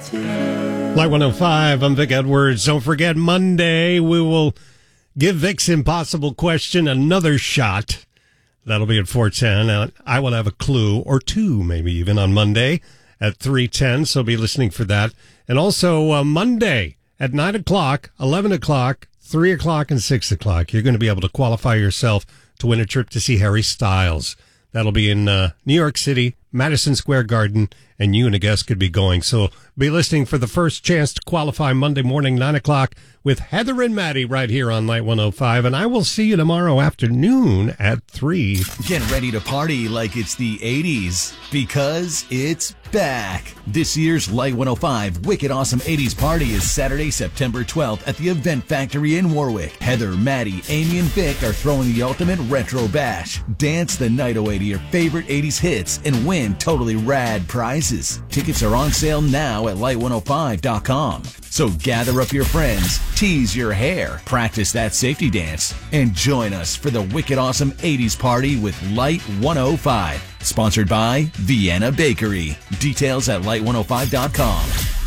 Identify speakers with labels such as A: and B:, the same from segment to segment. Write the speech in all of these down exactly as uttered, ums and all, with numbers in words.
A: Light one oh five, I'm Vic Edwards. Don't forget, Monday we will give Vic's impossible question another shot. That'll be at four ten. I will have a clue, or two maybe even, on Monday at three ten, so be listening for that. And also uh, Monday at nine o'clock, eleven o'clock, three o'clock, and six o'clock, you're going to be able to qualify yourself to win a trip to see Harry Styles. That'll be in uh, New York City, Madison Square Garden, and you and a guest could be going. So be listening for the first chance to qualify Monday morning, nine o'clock, with Heather and Maddie right here on Light one oh five. And I will see you tomorrow afternoon at three.
B: Get ready to party like it's the eighties, because it's back. This year's Light one oh five Wicked Awesome eighties Party is Saturday, September twelfth at the Event Factory in Warwick. Heather, Maddie, Amy, and Vic are throwing the ultimate retro bash. Dance the night away to your favorite eighties hits and win totally rad prizes. Tickets are on sale now at light one oh five dot com. So gather up your friends, tease your hair, practice that safety dance, and join us for the Wicked Awesome eighties Party with Light one oh five. Sponsored by Vienna Bakery. Details at light one oh five dot com.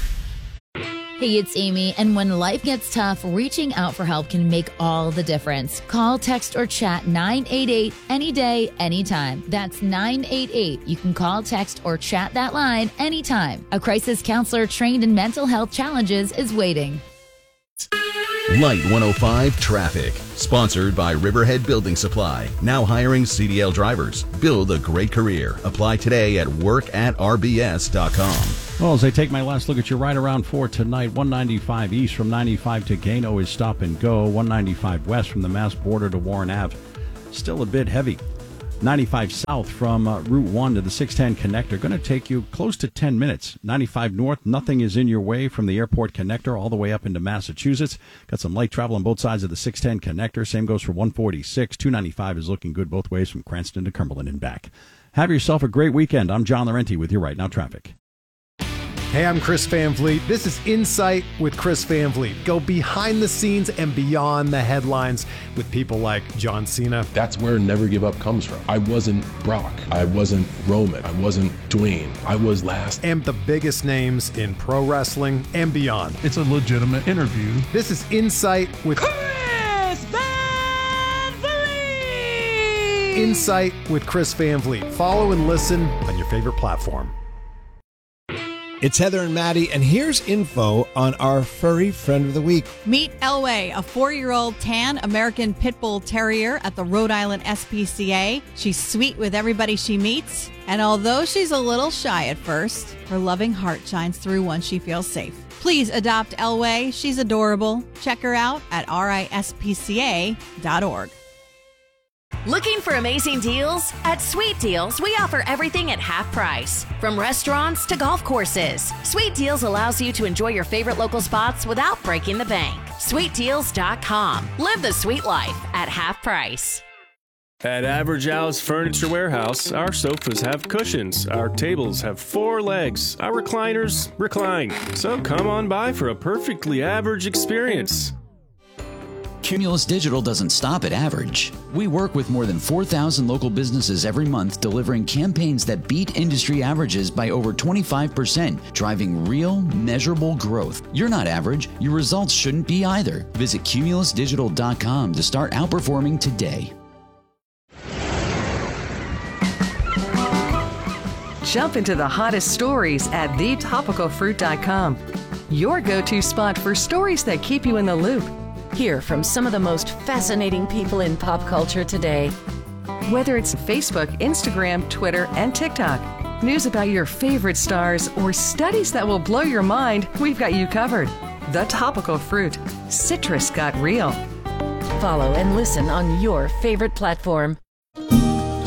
C: Hey, it's Amy, and when life gets tough, reaching out for help can make all the difference. Call, text, or chat nine eight eight any day, anytime. That's nine eight eight. You can call, text, or chat that line anytime. A crisis counselor trained in mental health challenges is waiting.
B: Light one oh five Traffic. Sponsored by Riverhead Building Supply. Now hiring C D L drivers. Build a great career. Apply today at work at r b s dot com.
D: Well, as I take my last look at your right around four tonight, one ninety-five east from ninety-five to Gano is stop and go. one ninety-five west from the Mass border to Warren Avenue. Still a bit heavy. ninety-five south from uh, Route one to the six ten connector. Going to take you close to ten minutes. ninety-five north, nothing is in your way from the airport connector all the way up into Massachusetts. Got some light travel on both sides of the six ten connector. Same goes for one forty-six. two ninety-five is looking good both ways from Cranston to Cumberland and back. Have yourself a great weekend. I'm John Laurenti with your Right Now Traffic.
E: Hey, I'm Chris Van Vliet. This is Insight with Chris Van Vliet. Go behind the scenes and beyond the headlines with people like John Cena.
F: That's where Never Give Up comes from. I wasn't Brock. I wasn't Roman. I wasn't Dwayne. I was last.
E: And the biggest names in pro wrestling and beyond.
G: It's a legitimate interview.
E: This is Insight with
H: Chris Van Vliet.
E: Insight with Chris Van Vliet. Follow and listen on your favorite platform.
I: It's Heather and Maddie, and here's info on our furry friend of the week.
J: Meet Elway, a four-year-old tan American Pit Bull Terrier at the Rhode Island S P C A. She's sweet with everybody she meets, and although she's a little shy at first, her loving heart shines through once she feels safe. Please adopt Elway. She's adorable. Check her out at r i s p c a dot org.
K: Looking for amazing deals? At Sweet Deals, we offer everything at half price. From restaurants to golf courses, Sweet Deals allows you to enjoy your favorite local spots without breaking the bank. sweet deals dot com. Live the sweet life at half price.
L: At Average Al's Furniture Warehouse, our sofas have cushions, our tables have four legs, our recliners recline. So come on by for a perfectly average experience.
M: Cumulus Digital doesn't stop at average. We work with more than four thousand local businesses every month, delivering campaigns that beat industry averages by over twenty-five percent, driving real, measurable growth. You're not average. Your results shouldn't be either. Visit cumulus digital dot com to start outperforming today.
N: Jump into the hottest stories at the topical fruit dot com. Your go-to spot for stories that keep you in the loop.
O: Hear from some of the most fascinating people in pop culture today.
N: Whether it's Facebook, Instagram, Twitter, and TikTok, news about your favorite stars, or studies that will blow your mind, we've got you covered. The Topical Fruit. Citrus got real.
O: Follow and listen on your favorite platform.